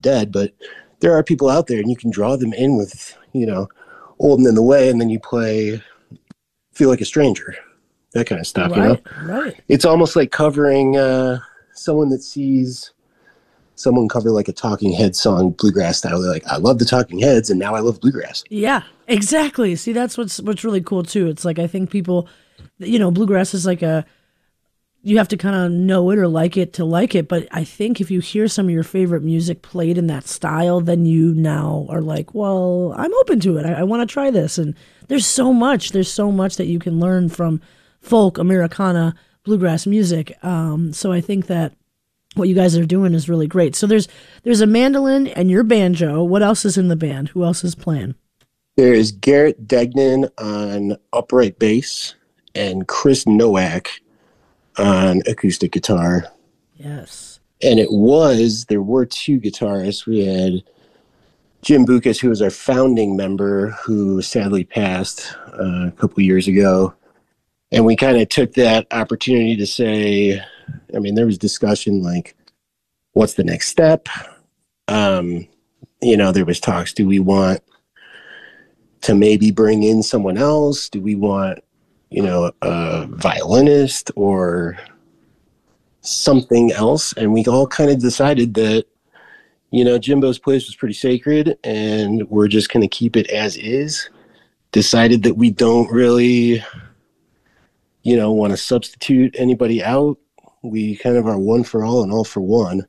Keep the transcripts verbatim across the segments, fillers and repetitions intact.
dead, but there are people out there, and you can draw them in with, you know, Old and in the Way, and then you play Feel Like a Stranger, that kind of stuff, you know? Right, right. It's almost like covering uh, someone that sees someone cover like a Talking Heads song, bluegrass style. They're like, I love the Talking Heads, and now I love bluegrass. Yeah, exactly. See, that's what's what's really cool too. It's like I think people, you know, bluegrass is like a you have to kind of know it or like it to like it. But I think if you hear some of your favorite music played in that style, then you now are like, well, I'm open to it. I, I want to try this. And there's so much. There's so much that you can learn from folk, Americana, bluegrass music. Um, so I think that what you guys are doing is really great. So there's there's a mandolin and your banjo. What else is in the band? Who else is playing? There is Garrett Degnan on upright bass and Chris Nowak on acoustic guitar. Yes. And it was, there were two guitarists. We had Jim Bucas, who was our founding member, who sadly passed uh, a couple years ago. And we kind of took that opportunity to say, I mean, there was discussion like, what's the next step? Um, you know, there was talks, do we want to maybe bring in someone else? Do we want, you know, a violinist or something else? And we all kind of decided that, you know, Jimbo's place was pretty sacred and we're just going to keep it as is. Decided that we don't really, you know, want to substitute anybody out. We kind of are one for all and all for one.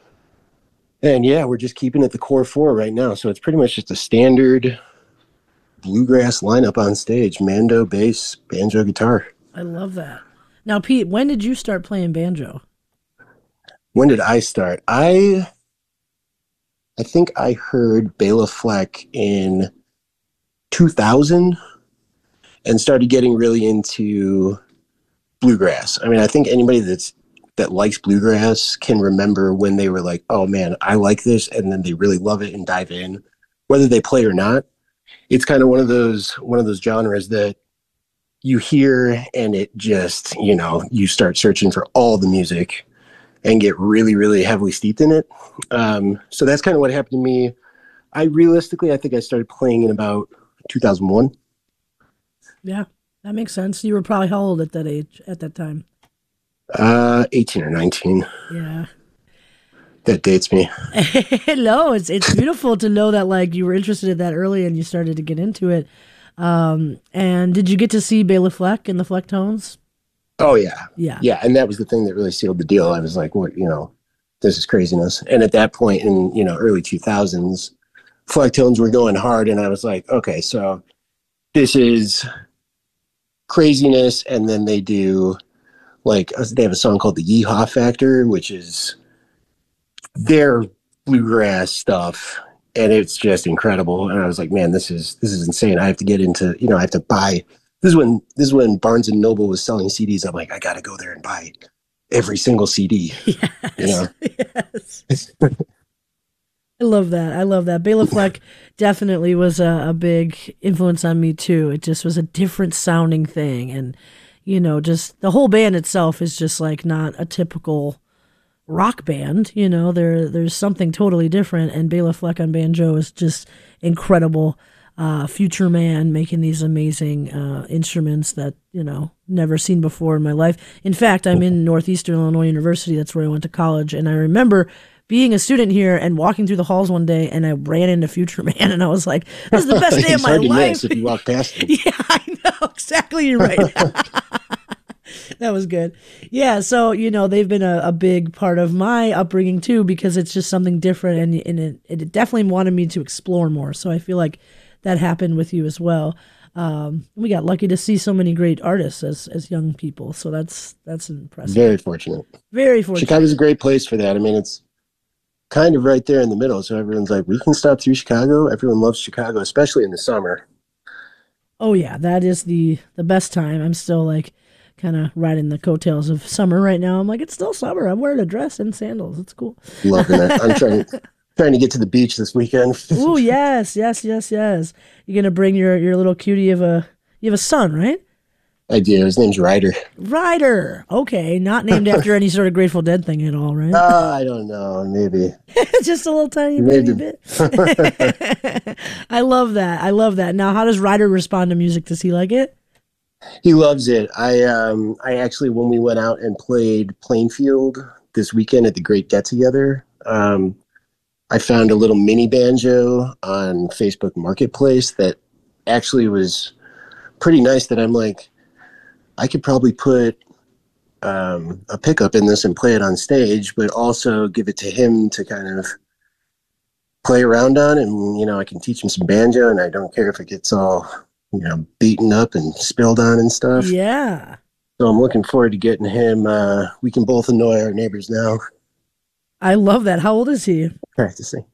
And yeah, we're just keeping it the core four right now. So it's pretty much just a standard bluegrass lineup on stage: mando, bass, banjo, guitar. I love that. Now, Pete, when did you start playing banjo? When did I start? I I think I heard Bela Fleck in two thousand and started getting really into bluegrass. I mean, I think anybody that's that likes bluegrass can remember when they were like, oh man, I like this, and then they really love it and dive in, whether they play or not. It's kind of one of those one of those genres that you hear and it just, you know, you start searching for all the music and get really, really heavily steeped in it. Um, so that's kind of what happened to me. I realistically, I think I started playing in about two thousand one. Yeah, that makes sense. You were probably how old at that age, at that time? Uh, eighteen or nineteen. Yeah. That dates me. No, it's it's beautiful to know that like you were interested in that early and you started to get into it. Um, and did you get to see Bela Fleck in the Flecktones? Oh yeah. Yeah. Yeah. And that was the thing that really sealed the deal. I was like, what, you know, this is craziness. And at that point in, you know, early two thousands, Flecktones were going hard. And I was like, okay, so this is craziness. And then they do like, they have a song called the Yeehaw Factor, which is their bluegrass stuff. And it's just incredible. And I was like, man, this is, this is insane. I have to get into, you know, I have to buy, this is when, this is when Barnes and Noble was selling C Ds. I'm like, I got to go there and buy every single C D, Yes. you know? Yes. I love that. I love that. Bela Fleck definitely was a, a big influence on me too. It just was a different sounding thing. And, you know, just the whole band itself is just like not a typical rock band. You know, there there's something totally different. And Bela Fleck on banjo is just incredible. Uh, future man making these amazing uh, instruments that, you know, never seen before in my life. In fact, I'm in Northeastern Illinois University. That's where I went to college. And I remember being a student here and walking through the halls one day, and I ran into Future Man, and I was like, "This is the best day of It's my hard to life." miss if you walk past him. Yeah, I know exactly. You're right. That was good. Yeah, so you know they've been a, a big part of my upbringing too, because it's just something different, and and it, it definitely wanted me to explore more. So I feel like that happened with you as well. Um, we got lucky to see so many great artists as as young people, so that's that's impressive. Very fortunate. Very fortunate. Chicago's a great place for that. I mean, it's kind of right there in the middle. So everyone's like, we can stop through Chicago. Everyone loves Chicago, especially in the summer. Oh yeah, that is the the best time. I'm still like kind of riding the coattails of summer right now. I'm like, it's still summer. I'm wearing a dress and sandals. It's cool. Loving it. I'm trying trying to get to the beach this weekend. Oh yes, yes, yes, yes. You're gonna bring your your little cutie of a you have a son, right? I do. His name's Ryder. Ryder. Okay, not named after any sort of Grateful Dead thing at all, right? Uh, I don't know. Maybe. Just a little tiny baby Maybe. bit. I love that. I love that. Now, how does Ryder respond to music? Does he like it? He loves it. I um I actually, when we went out and played Plainfield this weekend at the Great Get Together, um, I found a little mini banjo on Facebook Marketplace that actually was pretty nice. That I'm like, I could probably put um, a pickup in this and play it on stage, but also give it to him to kind of play around on. And, you know, I can teach him some banjo, and I don't care if it gets all, you know, beaten up and spilled on and stuff. Yeah. So I'm looking forward to getting him. Uh, we can both annoy our neighbors now. I love that. How old is he? Practicing.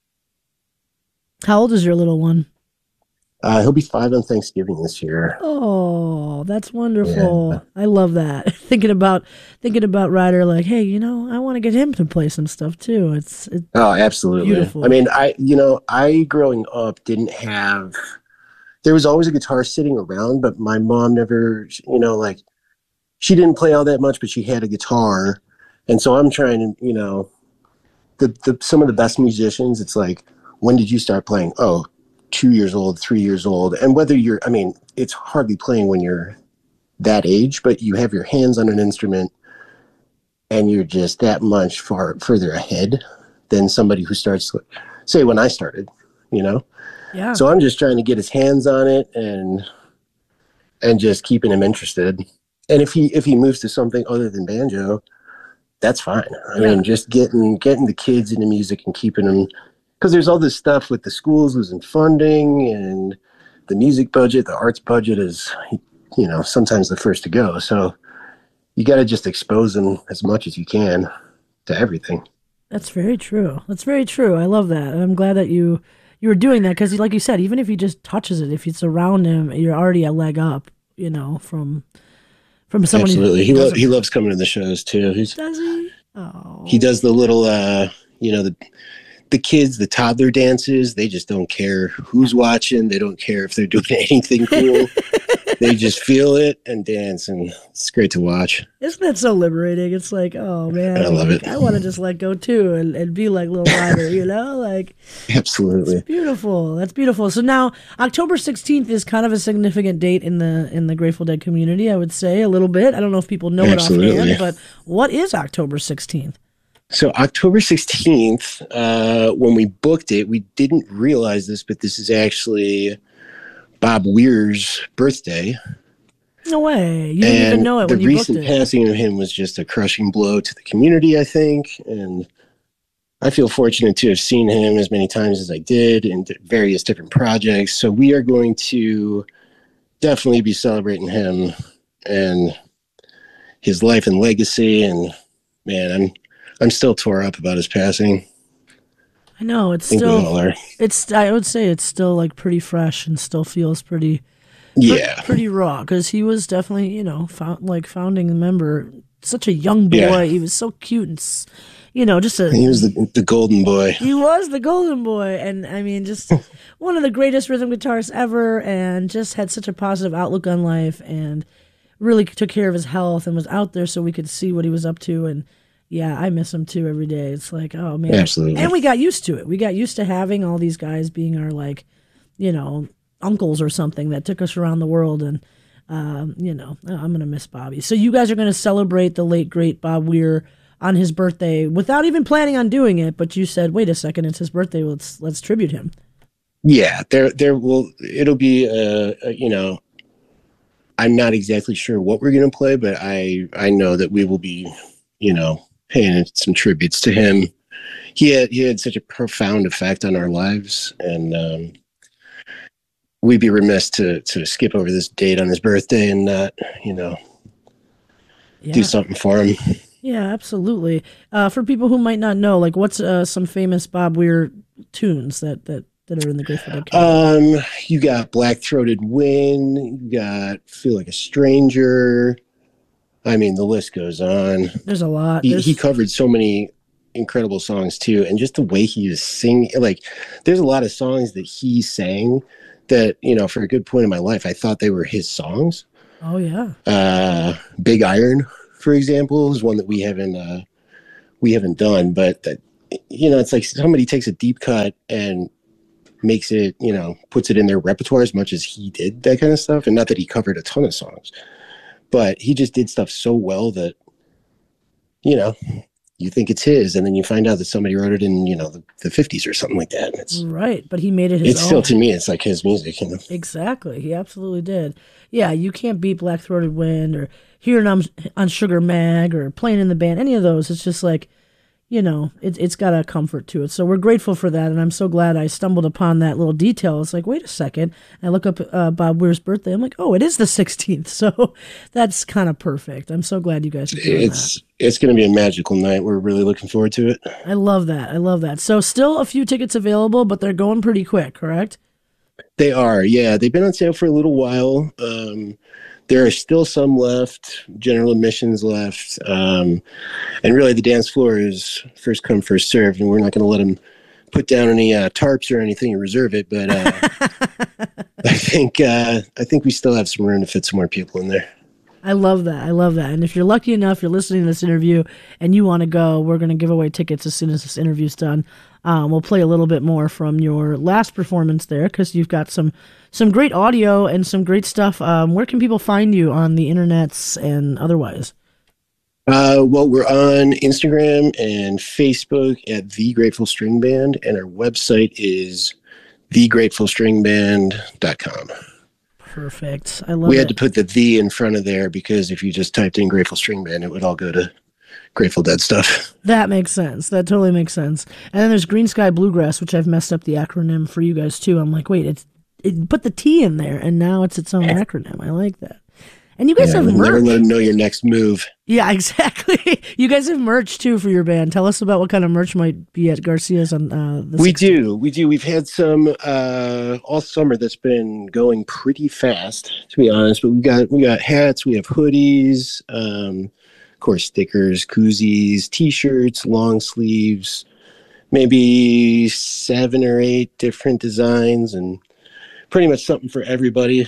How old is your little one? Uh, he'll be five on Thanksgiving this year. Oh, that's wonderful. Yeah. I love that. thinking about thinking about Ryder, like, hey, you know, I want to get him to play some stuff too. It's, it's Oh, absolutely. beautiful. I mean, I, you know, I growing up didn't have, there was always a guitar sitting around, but my mom never, you know, like, she didn't play all that much, but she had a guitar. And so I'm trying to, you know, the, the some of the best musicians, it's like, when did you start playing? Oh, two years old, three years old. And whether you're, I mean, it's hardly playing when you're that age, but you have your hands on an instrument and you're just that much far further ahead than somebody who starts, say, when I started, you know? Yeah. So I'm just trying to get his hands on it and and just keeping him interested. And if he if he moves to something other than banjo, that's fine. I Yeah. mean, just getting getting the kids into music and keeping them, because there's all this stuff with the schools losing funding and the music budget, the arts budget is, you know, sometimes the first to go. So you got to just expose them as much as you can to everything. That's very true. That's very true. I love that. And I'm glad that you you were doing that because, like you said, even if he just touches it, if it's around him, you're already a leg up, you know, from from someone Absolutely. who He lo- doesn't- he loves coming to the shows too. He's does he? Oh, he does the little uh you know, the the kids, the toddler dances. They just don't care who's watching. They don't care if they're doing anything cool. They just feel it and dance, and it's great to watch. Isn't that so liberating? It's like, oh man, I love like, it. I want to just let go too and, and be like little Ryder, you know, like Absolutely. beautiful. That's beautiful. So now October sixteenth is kind of a significant date in the in the Grateful Dead community, I would say a little bit. I don't know if people know Absolutely. it offhand, but what is October sixteenth? So October sixteenth, uh, when we booked it, we didn't realize this, but this is actually Bob Weir's birthday. No way. You didn't and even know it the when you booked recent it. passing of him was just a crushing blow to the community, I think. And I feel fortunate to have seen him as many times as I did in various different projects. So we are going to definitely be celebrating him and his life and legacy. And man, I'm I'm still tore up about his passing. I know it's I think we all still are. it's I would say it's still like pretty fresh and still feels pretty Yeah. pretty raw because he was definitely, you know, found, like founding member, such a young boy. Yeah. He was so cute and, s- you know, just a. He was the, the golden boy. He was the golden boy, and I mean, just one of the greatest rhythm guitarists ever, and just had such a positive outlook on life, and really took care of his health, and was out there so we could see what he was up to. And yeah, I miss him too every day. It's like, oh man, Absolutely. and we got used to it. We got used to having all these guys being our like, you know, uncles or something that took us around the world, and um, you know, I'm gonna miss Bobby. So you guys are gonna celebrate the late great Bob Weir on his birthday without even planning on doing it, but you said, wait a second, it's his birthday, let's let's tribute him. Yeah, there there will it'll be uh a, you know, I'm not exactly sure what we're going to play, but I I know that we will be, you know, paying some tributes to him. He had he had such a profound effect on our lives, and um, we'd be remiss to to skip over this date on his birthday and not, you know, Yeah. do something for him. Yeah, absolutely. Uh, for people who might not know, like, what's uh, some famous Bob Weir tunes that that that are in the Grateful Dead canon? Um, you got Black Throated Wind, you got Feel Like a Stranger. I mean, the list goes on. There's a lot. He, There's, he covered so many incredible songs too, and just the way he was singing, like there's a lot of songs that he sang that, you know, for a good point in my life I thought they were his songs, Oh yeah. Uh, Big Iron, for example, is one that we haven't uh, we haven't done, but that, you know, it's like somebody takes a deep cut and makes it, you know, puts it in their repertoire as much as he did that kind of stuff. And not that he covered a ton of songs, but he just did stuff so well that, you know, you think it's his, and then you find out that somebody wrote it in, you know, the, the fifties or something like that. And it's right, but he made it his it's own. still, to me, it's like his music, you know. Exactly, he absolutely did. Yeah, you can't beat Black Throated Wind or hearing on on Sugar Mag or playing in the band. Any of those, it's just like, you know, it, it's got a comfort to it. So we're grateful for that, and I'm so glad I stumbled upon that little detail. It's like, wait a second. And I look up uh, Bob Weir's birthday. I'm like, oh, it is the sixteenth. So that's kind of perfect. I'm so glad you guys are doing It's that. it's going to be a magical night. We're really looking forward to it. I love that. I love that. So still a few tickets available, but they're going pretty quick, correct? They are, yeah. They've been on sale for a little while. Um, there are still some left, general admissions left. Um, and really, the dance floor is first come, first served, and we're not going to let them put down any uh, tarps or anything and reserve it. But uh, I think uh, I think we still have some room to fit some more people in there. I love that. I love that. And if you're lucky enough, you're listening to this interview and you want to go, we're going to give away tickets as soon as this interview's done. Um, we'll play a little bit more from your last performance there because you've got some some great audio and some great stuff. Um, where can people find you on the internets and otherwise? Uh, well, we're on Instagram and Facebook at The Grateful String Band, and our website is the grateful string band dot com. Perfect. I love We had it. to put the "the" in front of there because if you just typed in Grateful String Band, it would all go to Grateful Dead stuff. That makes sense. That totally makes sense. And then there's Green Sky Bluegrass, which I've messed up the acronym for you guys too. I'm like, wait, it's it put the T in there, and now it's its own acronym. I like that. And you guys Yeah, have we'll merch. never let them know your next move. Yeah, exactly. You guys have merch too for your band. Tell us about what kind of merch might be at Garcia's on uh, the We sixteenth. do. We do. We've had some uh, all summer that's been going pretty fast, to be honest. But we got we got hats, we have hoodies, um, of course, stickers, koozies, T-shirts, long sleeves, maybe seven or eight different designs, and pretty much something for everybody.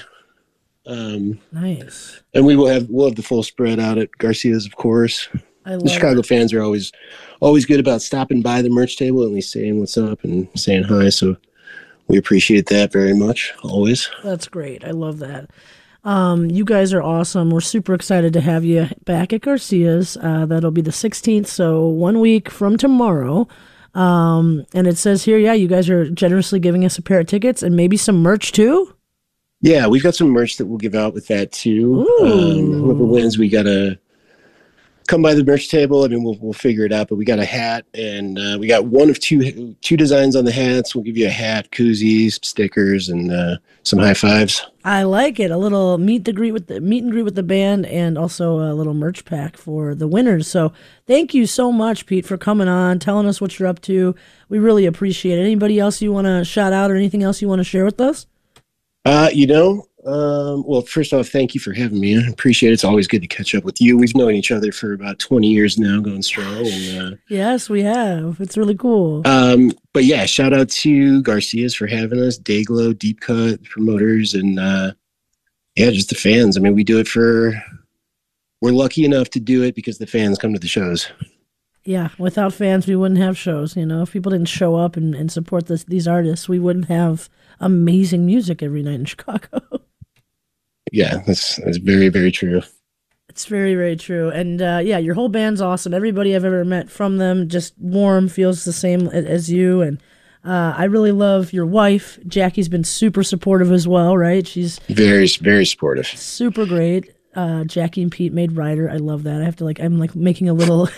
Um, Nice. and we will have we'll have the full spread out at Garcia's, of course. I love The Chicago it. fans are always always good about stopping by the merch table, at least saying what's up and saying hi. So we appreciate that very much, always. That's great. I love that. Um, you guys are awesome. We're super excited to have you back at Garcia's. Uh, that'll be the sixteenth, so one week from tomorrow. Um, and it says here, yeah, you guys are generously giving us a pair of tickets and maybe some merch too. Yeah, we've got some merch that we'll give out with that too. Ooh. Um, whoever wins, we gotta come by the merch table. I mean, we'll we'll figure it out. But we got a hat, and uh, we got one of two two designs on the hats. We'll give you a hat, koozies, stickers, and uh, some high fives. I like it. A little meet the greet with the meet and greet with the band, and also a little merch pack for the winners. So thank you so much, Pete, for coming on, telling us what you're up to. We really appreciate it. Anybody else you want to shout out, or anything else you want to share with us? Uh, you know, um, well, first off, thank you for having me. I appreciate it. It's always good to catch up with you. We've known each other for about twenty years now, going strong. And, uh, Yes, we have. It's really cool. um, but yeah, shout out to Garcia's for having us, Dayglow, Deep Cut, promoters, and uh, yeah, just the fans. I mean, we do it for, we're lucky enough to do it because the fans come to the shows. Yeah, without fans, we wouldn't have shows. You know, if people didn't show up and, and support this, these artists, we wouldn't have amazing music every night in Chicago. Yeah, that's, that's very, very true. It's very, very true. And uh, yeah, your whole band's awesome. Everybody I've ever met from them just warm, feels the same a- as you. And uh, I really love your wife. Jackie's been super supportive as well, right? She's Very, very supportive. super great. Uh, Jackie and Pete made Ryder. I love that. I have to like, I'm like making a little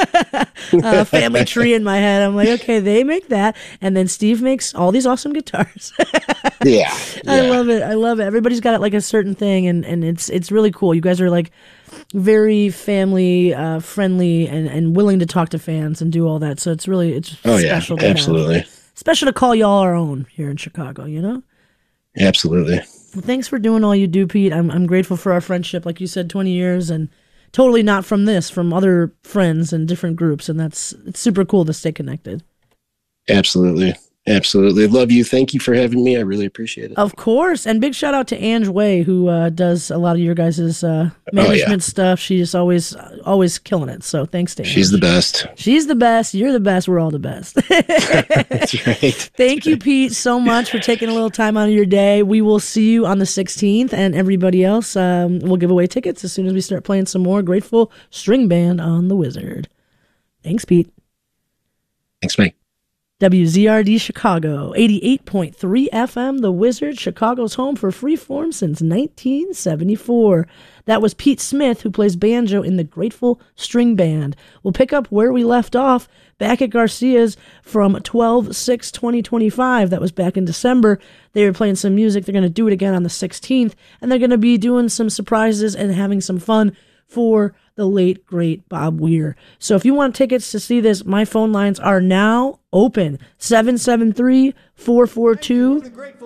uh, family tree in my head. I'm like, okay, they make that. And then Steve makes all these awesome guitars. Yeah, I yeah. love it. I love it. Everybody's got like a certain thing, and, and it's it's really cool. You guys are like very family uh, friendly and, and willing to talk to fans and do all that. So it's really it's Oh yeah, special. To have. absolutely, Special to call y'all our own here in Chicago. You know. absolutely. Well, thanks for doing all you do, Pete. I'm I'm grateful for our friendship. Like you said, twenty years, and totally not from this, from other friends and different groups, and that's it's super cool to stay connected. Absolutely. Absolutely. Love you. Thank you for having me. I really appreciate it. Of course. And big shout out to Ange Way, who uh, does a lot of your guys' uh, management oh, yeah. stuff. She's always always killing it. So thanks to Ange. She's the best. She's the best. You're the best. We're all the best. That's right. Thank That's you, right. Pete, so much for taking a little time out of your day. We will see you on the sixteenth, and everybody else, um, we'll give away tickets as soon as we start playing some more Grateful String Band on the Wizard. Thanks, Pete. Thanks, Mike. W Z R D Chicago, eighty-eight point three F M, The Wizard, Chicago's home for freeform since nineteen seventy-four. That was Pete Smith, who plays banjo in the Grateful String Band. We'll pick up where we left off back at Garcia's from twelve six twenty twenty-five. That was back in December. They were playing some music. They're going to do it again on the sixteenth, and they're going to be doing some surprises and having some fun for the late, great Bob Weir. So if you want tickets to see this, my phone lines are now open. seven seven three, four four two,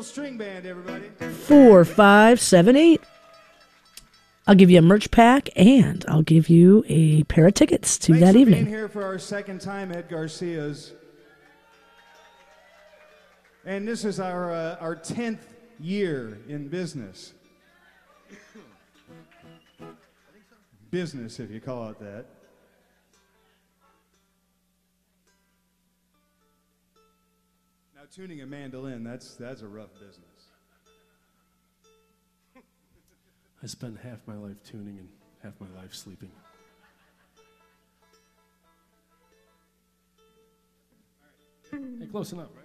four five seven eight. I'll give you a merch pack, and I'll give you a pair of tickets to Thanks that for evening. Being here for our second time at Garcia's. And this is our, uh, our tenth year in business. Business, if you call it that. Now, tuning a mandolin, that's, that's a rough business. I spend half my life tuning and half my life sleeping. Hey, close enough, right?